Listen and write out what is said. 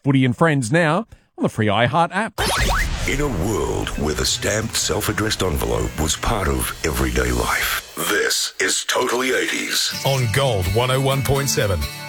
Footy and Friends now on the free iHeart app. In a world where the stamped self-addressed envelope was part of everyday life, this is Totally 80s on Gold 101.7.